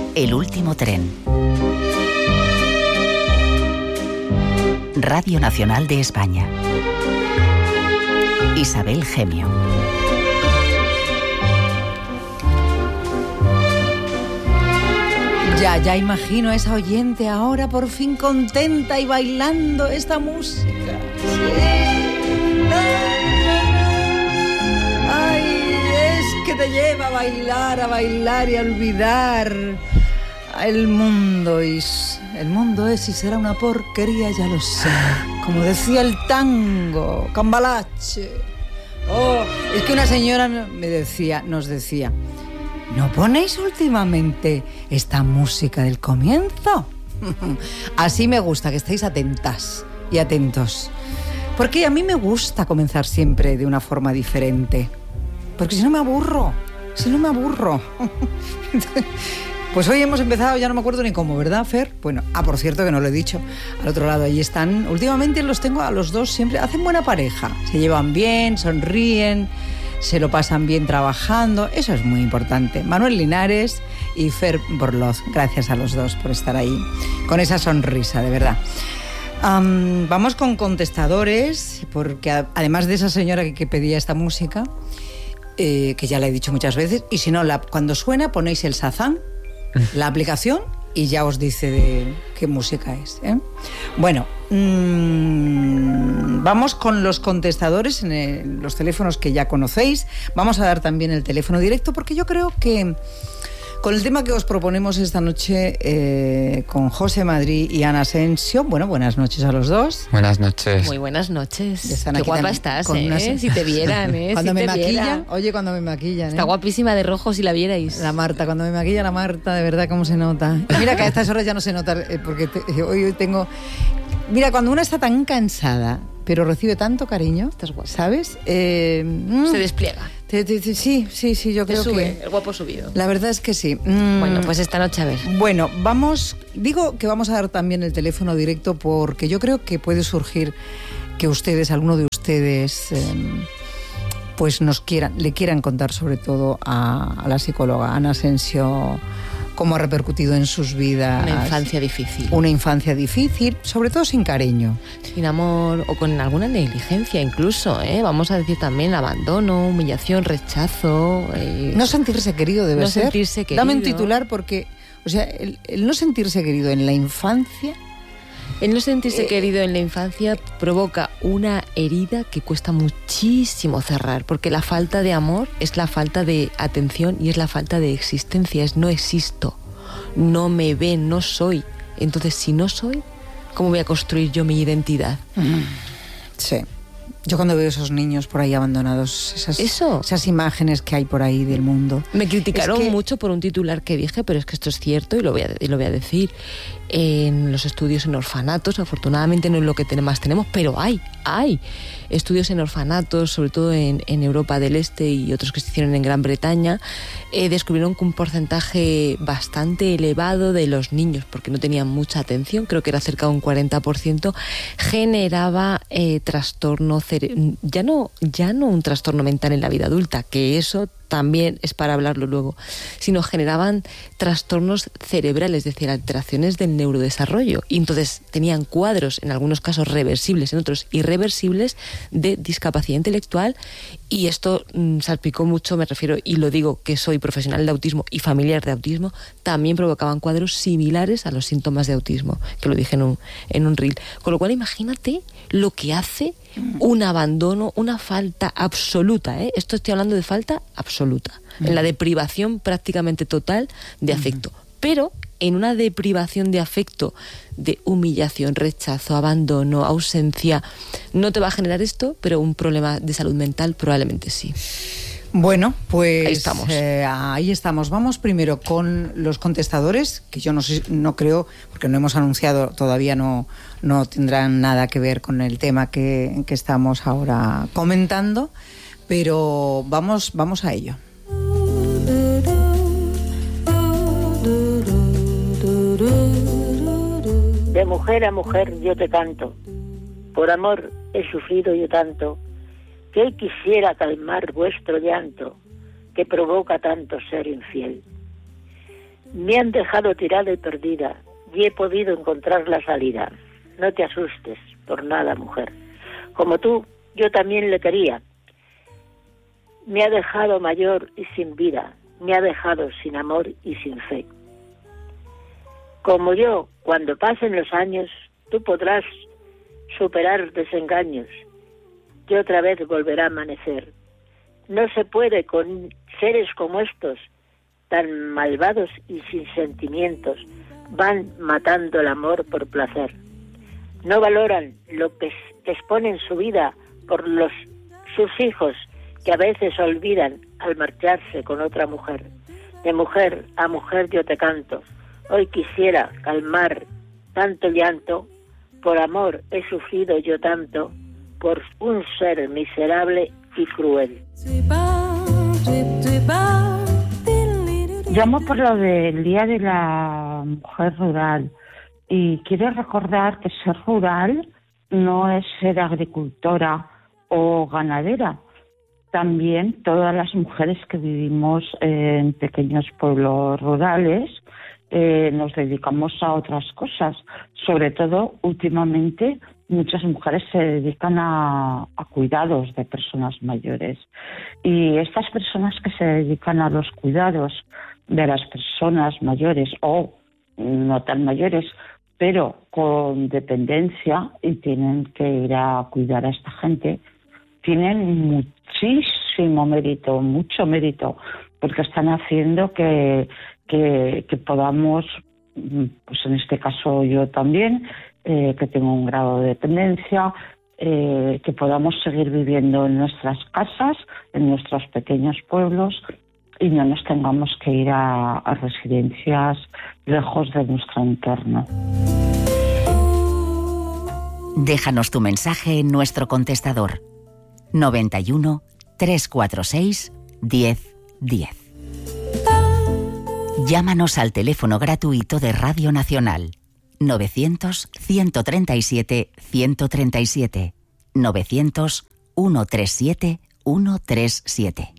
El último tren. Radio Nacional de España. Isabel Gemio. Ya imagino a esa oyente ahora por fin contenta y bailando esta música. Sí. Ay, es que te lleva a bailar y a olvidar el mundo. Y el mundo es y será una porquería, ya lo sé. Como decía el tango, Cambalache. Oh, es que una señora nos decía, ¿no ponéis últimamente esta música del comienzo? Así me gusta, que estéis atentas y atentos. Porque a mí me gusta comenzar siempre de una forma diferente. Porque si no me aburro. Pues hoy hemos empezado, ya no me acuerdo ni cómo, ¿verdad, Fer? Bueno, por cierto, que no lo he dicho. Al otro lado, ahí están. Últimamente los tengo a los dos siempre. Hacen buena pareja. Se llevan bien, sonríen, se lo pasan bien trabajando. Eso es muy importante. Manuel Linares y Fer Borloz. Gracias a los dos por estar ahí con esa sonrisa, de verdad. Vamos con contestadores, porque además de esa señora que pedía esta música, que ya la he dicho muchas veces, y si no, cuando suena ponéis el Shazam, la aplicación, y ya os dice de qué música es, ¿eh? Bueno, vamos con los contestadores en los teléfonos que ya conocéis. Vamos a dar también el teléfono directo, porque yo creo que con el tema que os proponemos esta noche, con José Madrid y Ana Asensio. Bueno, buenas noches a los dos. Buenas noches. Muy buenas noches. Qué guapa estás, Si te vieran, Cuando si me te maquillan, vieran. oye, cuando me maquillan. Está guapísima de rojo si la vierais. La Marta, cuando me maquilla la Marta, de verdad, cómo se nota. Y mira que a estas horas ya no se nota, porque hoy tengo... Mira, cuando una está tan cansada, pero recibe tanto cariño, Estás guapa. ¿sabes? Se despliega. Sí, yo creo sube, que... el guapo subido. La verdad es que sí. Bueno, pues esta noche a ver. Bueno, digo que vamos a dar también el teléfono directo porque yo creo que puede surgir que alguno de ustedes, pues le quieran contar sobre todo a la psicóloga Ana Asensio cómo ha repercutido en sus vidas. Una infancia difícil. Una infancia difícil, sobre todo sin cariño. Sin amor o con alguna negligencia incluso, ¿eh? Vamos a decir también abandono, humillación, rechazo. No sentirse querido debe ser. No sentirse querido. Dame un titular porque, o sea, el no sentirse querido en la infancia... El no sentirse querido en la infancia provoca una herida que cuesta muchísimo cerrar, porque la falta de amor es la falta de atención y es la falta de existencia, es no existo, no me ven, no soy. Entonces, si no soy, ¿cómo voy a construir yo mi identidad? Sí. Yo cuando veo esos niños por ahí abandonados, esas imágenes que hay por ahí del mundo... Me criticaron mucho por un titular que dije, pero es que esto es cierto y lo voy a decir. En los estudios en orfanatos, afortunadamente no es lo que más tenemos, pero hay estudios en orfanatos, sobre todo en Europa del Este y otros que se hicieron en Gran Bretaña, descubrieron que un porcentaje bastante elevado de los niños, porque no tenían mucha atención, creo que era cerca de un 40%, generaba trastorno ya no un trastorno mental en la vida adulta, que eso también es para hablarlo luego, sino generaban trastornos cerebrales, es decir, alteraciones del neurodesarrollo. Y entonces tenían cuadros, en algunos casos reversibles, en otros irreversibles, de discapacidad intelectual. Y esto salpicó mucho, me refiero, y lo digo que soy profesional de autismo y familiar de autismo, también provocaban cuadros similares a los síntomas de autismo, que lo dije en un reel. Con lo cual, imagínate lo que hace un abandono, una falta absoluta, ¿eh? Esto estoy hablando de falta absoluta, en la deprivación prácticamente total de afecto. Pero en una deprivación de afecto, de humillación, rechazo, abandono, ausencia, no te va a generar esto, pero un problema de salud mental probablemente sí. Bueno, pues ahí estamos. Vamos primero con los contestadores, que yo no creo, porque no hemos anunciado, todavía no tendrán nada que ver con el tema que estamos ahora comentando, pero vamos a ello. De mujer a mujer yo te canto, por amor he sufrido yo tanto, que hoy quisiera calmar vuestro llanto, que provoca tanto ser infiel. Me han dejado tirada y perdida y he podido encontrar la salida. No te asustes por nada, mujer. Como tú, yo también le quería. Me ha dejado mayor y sin vida. Me ha dejado sin amor y sin fe. Como yo, cuando pasen los años, tú podrás superar desengaños y otra vez volverá a amanecer. No se puede con seres como estos, tan malvados y sin sentimientos, van matando el amor por placer. No valoran lo que exponen su vida por sus hijos, que a veces olvidan al marcharse con otra mujer. De mujer a mujer yo te canto. Hoy quisiera calmar tanto llanto. Por amor he sufrido yo tanto, por un ser miserable y cruel. Llamo por lo del Día de la Mujer Rural y quiero recordar que ser rural no es ser agricultora o ganadera. También todas las mujeres que vivimos en pequeños pueblos rurales nos dedicamos a otras cosas. Sobre todo, últimamente, muchas mujeres se dedican a cuidados de personas mayores. Y estas personas que se dedican a los cuidados de las personas mayores o no tan mayores, pero con dependencia y tienen que ir a cuidar a esta gente, tienen muchísimo mérito, mucho mérito, porque están haciendo que podamos, pues en este caso yo también, que tengo un grado de dependencia, que podamos seguir viviendo en nuestras casas, en nuestros pequeños pueblos, y no nos tengamos que ir a residencias lejos de nuestro entorno. Déjanos tu mensaje en nuestro contestador 91 346 1010. Llámanos al teléfono gratuito de Radio Nacional 900-137-137, 900-137-137.